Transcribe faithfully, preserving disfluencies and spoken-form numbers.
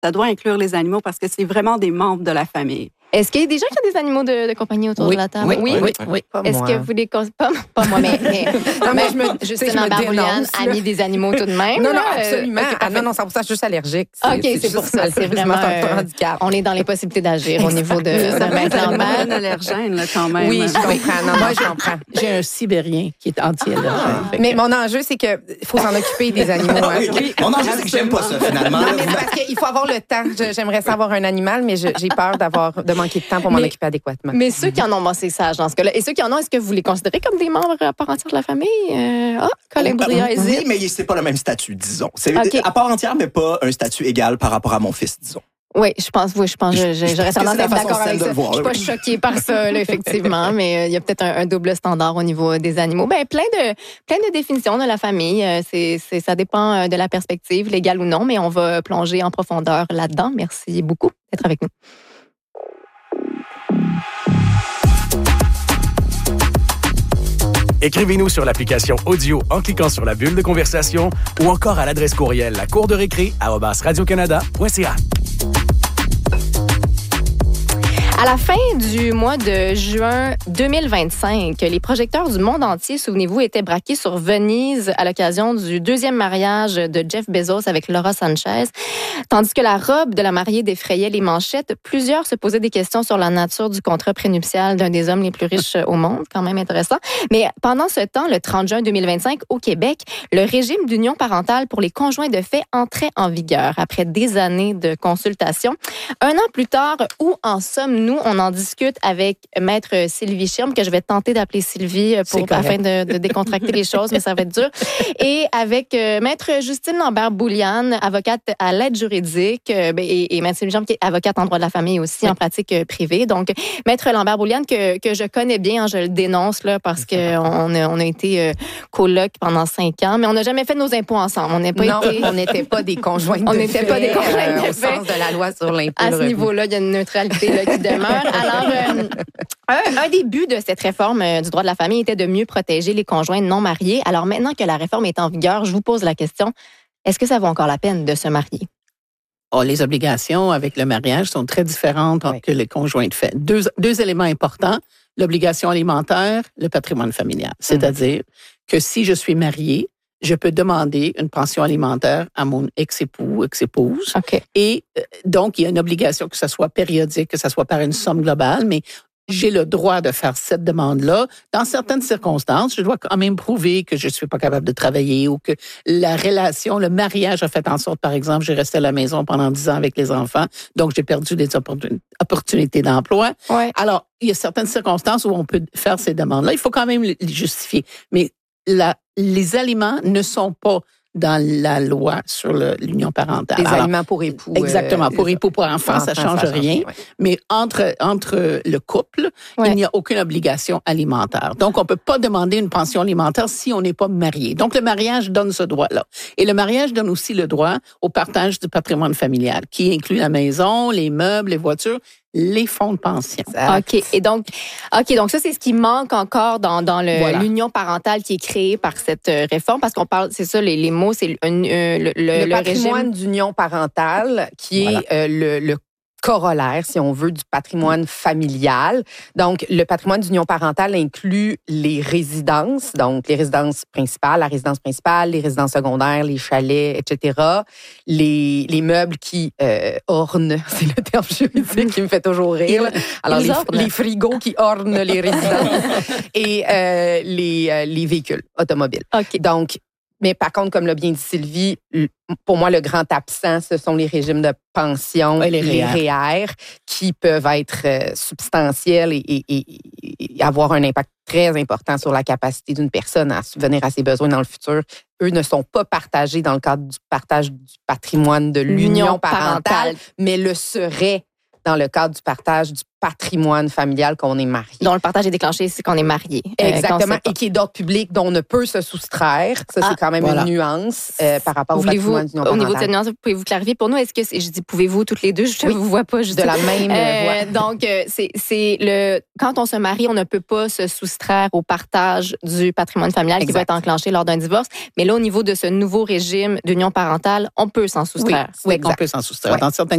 ça doit inclure les animaux parce que c'est vraiment des membres de la famille. Est-ce qu'il y a des gens qui ont des animaux de, de compagnie autour oui, de la table? Oui, oui, oui. oui. Pas Est-ce moi. que vous les conseillez? Pas, pas moi, mais, mais non, mais je me, Justine Lambert-Bouliane, amie des animaux tout de même. Non, non, là. absolument. Okay, ah, non, non, cent pour cent, je suis juste allergique. C'est, OK, c'est, c'est pour ça. C'est vraiment un handicap. On est dans les possibilités d'agir au niveau de, de Maître Lambert. Un allergène, là, quand même. Oui, je comprends. Non, moi, je comprends. J'ai un Sibérien qui est anti-allergène. Ah, mais mon enjeu, c'est qu'il faut s'en occuper des animaux. Hein. Oui, mon enjeu, c'est que j'aime pas ça, finalement. Non, mais c'est parce qu'il faut avoir le temps. J'aimerais savoir un animal, mais j'ai peur d'avoir, de manquer de temps pour m'en occuper adéquatement. Mais ceux qui en ont, bon, c'est sage dans ce cas-là. Et ceux qui en ont, est-ce que vous les considérez comme des membres à part entière de la famille? Euh, ah, Colin Brouillard hésite. Oui, mais c'est pas le même statut, disons. C'est okay. à part entière, mais pas un statut égal par rapport à mon fils, disons. Oui, je pense, oui, je pense, je, je, j'aurais tendance à être d'accord avec ça. Voir, je suis pas oui. choquée par ça, là, effectivement, mais il euh, y a peut-être un, un double standard au niveau des animaux. Ben, plein de, plein de définitions de la famille. C'est, c'est, ça dépend de la perspective, légale ou non, mais on va plonger en profondeur là-dedans. Merci beaucoup d'être avec nous. Écrivez-nous sur l'application audio en cliquant sur la bulle de conversation ou encore à l'adresse courriel la cour de récré arobase radio canada point c a. À la fin du mois de juin deux mille vingt-cinq, les projecteurs du monde entier, souvenez-vous, étaient braqués sur Venise à l'occasion du deuxième mariage de Jeff Bezos avec Laura Sanchez. Tandis que la robe de la mariée défrayait les manchettes, plusieurs se posaient des questions sur la nature du contrat prénuptial d'un des hommes les plus riches au monde. Quand même intéressant. Mais pendant ce temps, le trente juin deux mille vingt-cinq, au Québec, le régime d'union parentale pour les conjoints de fait entrait en vigueur après des années de consultation. Un an plus tard, où en sommes-nous? On en discute avec Maître Sylvie Schirm, que je vais tenter d'appeler Sylvie pour, afin de, de décontracter les choses, mais ça va être dur. Et avec euh, Maître Justine Lambert-Bouliane, avocate à l'aide juridique, euh, et, et Maître Sylvie Schirm, qui est avocate en droit de la famille aussi, oui. en pratique euh, privée. Donc, Maître Lambert-Bouliane, que, que je connais bien, hein, je le dénonce, là, parce qu'on a, on a été euh, coloc pendant cinq ans, mais on n'a jamais fait nos impôts ensemble. On n'a pas non, été... on n'était pas des conjoints de On n'était pas des conjoints de euh, fait. Au sens de la loi sur l'impôt. À ce niveau-là, il y a une neutralité là, qui demeure. Alors, euh, un, un des buts de cette réforme euh, du droit de la famille était de mieux protéger les conjoints non mariés. Alors, maintenant que la réforme est en vigueur, je vous pose la question, est-ce que ça vaut encore la peine de se marier? Oh, les obligations avec le mariage sont très différentes oui. que les conjoints de fait. Deux, deux éléments importants, l'obligation alimentaire, le patrimoine familial. C'est-à-dire mmh. que si je suis mariée, je peux demander une pension alimentaire à mon ex-époux, ex-épouse. Okay. Et euh, donc, il y a une obligation que ce soit périodique, que ce soit par une somme globale, mais j'ai le droit de faire cette demande-là. Dans certaines circonstances, je dois quand même prouver que je ne suis pas capable de travailler ou que la relation, le mariage a fait en sorte, par exemple, j'ai resté à la maison pendant dix ans avec les enfants, donc j'ai perdu des opportunités d'emploi. Ouais. Alors, il y a certaines circonstances où on peut faire ces demandes-là. Il faut quand même les justifier. Mais la, les aliments ne sont pas dans la loi sur le, l'union parentale. Les Alors, aliments pour époux. Exactement, euh, pour époux, pour enfants, ça change ça rien. Change, ouais. Mais entre, entre le couple, ouais. il n'y a aucune obligation alimentaire. Donc, on peut pas demander une pension alimentaire si on n'est pas marié. Donc, le mariage donne ce droit-là. Et le mariage donne aussi le droit au partage du patrimoine familial, qui inclut la maison, les meubles, les voitures, les fonds de pension. OK. Et donc, OK, donc ça, c'est ce qui manque encore dans, dans le, voilà. l'union parentale qui est créée par cette réforme, parce qu'on parle, c'est ça, les, les mots, c'est un, euh, le, le, le patrimoine régime d'union parentale qui voilà. est euh, le, le corollaire, si on veut, du patrimoine familial. Donc, le patrimoine d'union parentale inclut les résidences, donc les résidences principales, la résidence principale, les résidences secondaires, les chalets, et cetera. Les, les meubles qui euh, ornent, c'est le terme juridique qui me fait toujours rire. Alors, les, les frigos qui ornent les résidences et euh, les, euh, les véhicules automobiles. Okay. Donc, mais par contre, comme l'a bien dit Sylvie, pour moi, le grand absent, ce sont les régimes de pension, ouais, les, les R E E R, qui peuvent être euh, substantiels et, et, et, et avoir un impact très important sur la capacité d'une personne à subvenir à ses besoins dans le futur. Eux ne sont pas partagés dans le cadre du partage du patrimoine de l'union, l'union parentale, parentale, mais le seraient dans le cadre du partage du patrimoine familial qu'on est marié. Dont le partage est déclenché, c'est qu'on est marié. Exactement, euh, et qui est d'ordre public, dont on ne peut se soustraire. Ça, ah, c'est quand même voilà. une nuance euh, par rapport au patrimoine d'union parentale. Au niveau de cette nuance, pouvez-vous clarifier pour nous? Est-ce que, c'est, je dis pouvez-vous toutes les deux, je ne oui, vous vois pas. Juste de la même euh, voix. Donc, euh, c'est, c'est le quand on se marie, on ne peut pas se soustraire au partage du patrimoine familial exact. Qui va être enclenché lors d'un divorce. Mais là, au niveau de ce nouveau régime d'union parentale, on peut s'en soustraire. Oui, oui on peut s'en soustraire. Ouais. Dans certains